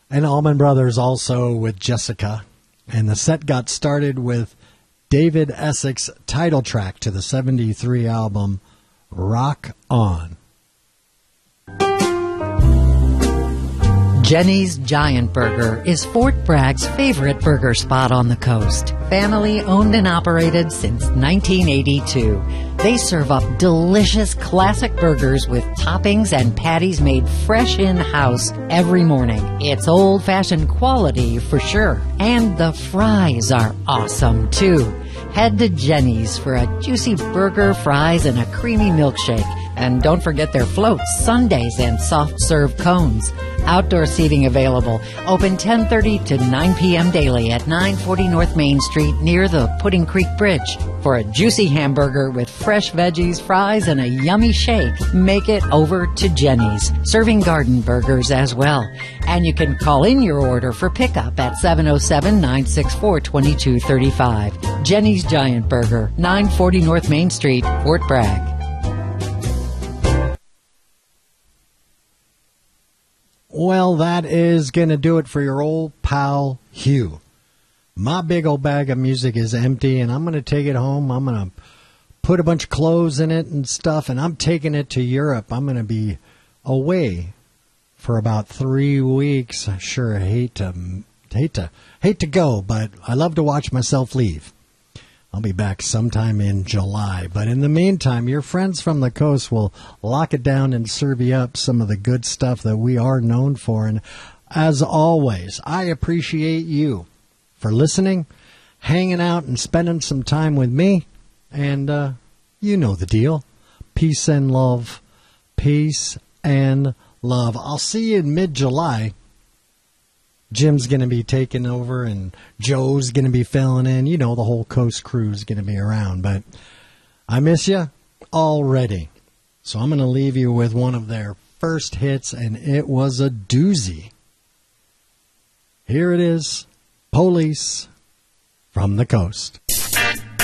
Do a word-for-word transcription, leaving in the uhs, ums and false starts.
And Allman Brothers also with Jessica. And the set got started with David Essex's title track to the seventy-three album, Rock On. Jenny's Giant Burger is Fort Bragg's favorite burger spot on the coast. Family owned and operated since nineteen eighty-two. They serve up delicious classic burgers with toppings and patties made fresh in-house every morning. It's old-fashioned quality for sure. And the fries are awesome too. Head to Jenny's for a juicy burger, fries, and a creamy milkshake. And don't forget their floats, sundaes, and soft-serve cones. Outdoor seating available. Open ten thirty to nine p.m. daily at nine forty North Main Street near the Pudding Creek Bridge. For a juicy hamburger with fresh veggies, fries, and a yummy shake, make it over to Jenny's, serving garden burgers as well. And you can call in your order for pickup at seven oh seven, nine six four, two two three five. Jenny's Giant Burger, nine forty North Main Street, Fort Bragg. Well, that is going to do it for your old pal Hugh. My big old bag of music is empty, and I'm going to take it home. I'm going to put a bunch of clothes in it and stuff, and I'm taking it to Europe. I'm going to be away for about three weeks. I sure hate to, hate to, hate to go, but I love to watch myself leave. I'll be back sometime in July. But in the meantime, your friends from the coast will lock it down and serve you up some of the good stuff that we are known for. And as always, I appreciate you for listening, hanging out, and spending some time with me. And uh, you know the deal. Peace and love. Peace and love. I'll see you in mid-July. Jim's going to be taking over, and Joe's going to be filling in. You know, the whole Coast crew is going to be around. But I miss you already. So I'm going to leave you with one of their first hits, and it was a doozy. Here it is, Police from the Coast.